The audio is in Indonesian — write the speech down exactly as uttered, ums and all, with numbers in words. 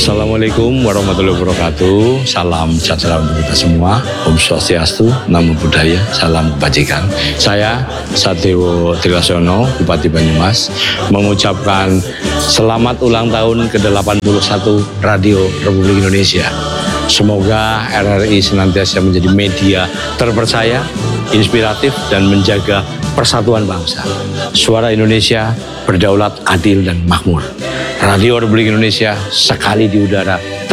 Assalamualaikum warahmatullahi wabarakatuh. Salam sejahtera untuk kita semua. Om Swastiastu, Namo Buddhaya, salam kebajikan. Saya Sadewo Trilasono, Bupati Banyumas, mengucapkan selamat ulang tahun ke delapan puluh satu Radio Republik Indonesia. Semoga R R I senantiasa menjadi media terpercaya, inspiratif, dan menjaga persatuan bangsa. Suara Indonesia berdaulat, adil, dan makmur. Radio Republik Indonesia sekali di udara